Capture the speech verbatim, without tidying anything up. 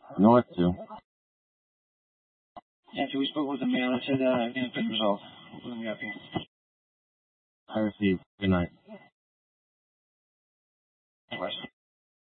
North two. After we spoke with the man, I said uh, everything's been resolved. We'll bring you up here. I received. Good night. West.